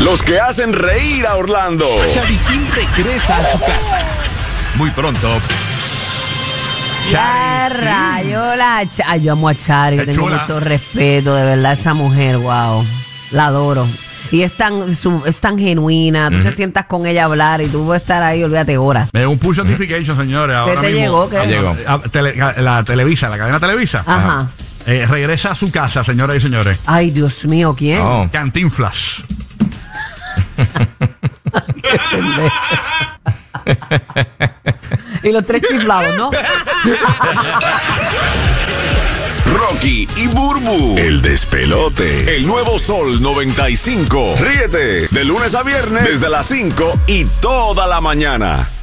Los que hacen reír a Orlando. Charitín regresa a su casa. Muy pronto. Ya rayola. Ay, yo amo a Chari, Es tengo chula. mucho respeto, de verdad, esa mujer, wow. La adoro. Y es tan genuina, tú te sientas con ella a hablar y tú puedes estar ahí, olvídate, horas. Me dio un push notification, señores. Ahora te mismo. llegó? ¿Qué? Llegó. La Televisa, la cadena Televisa. Ajá. Regresa a su casa, señoras y señores. Ay, Dios mío, ¿quién? Oh. Cantinflas. Y los tres chiflados, ¿no? Rocky y Burbu. El despelote. El nuevo Sol 95. Ríete de lunes a viernes desde las 5 y toda la mañana.